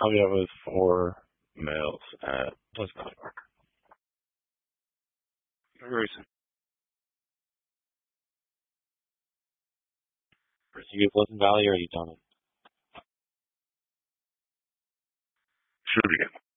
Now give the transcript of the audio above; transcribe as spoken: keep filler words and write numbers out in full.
I'll be out with four males at Pleasant Valley Park. Very soon. Are you at Pleasant Valley or are you done? Should begin.